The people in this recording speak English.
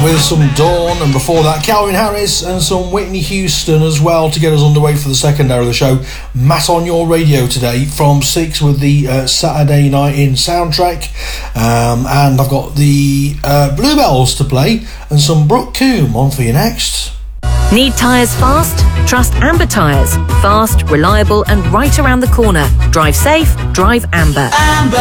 with some Dawn, and before that Calvin Harris and some Whitney Houston as well to get us underway for the second hour of the show. Matt on your radio today from 6 with the Saturday Night In soundtrack, and I've got the Bluebells to play and some Brooke Coombe on for you next. Need tyres fast? Trust Amber Tyres. Fast, reliable and right around the corner. Drive safe, drive Amber.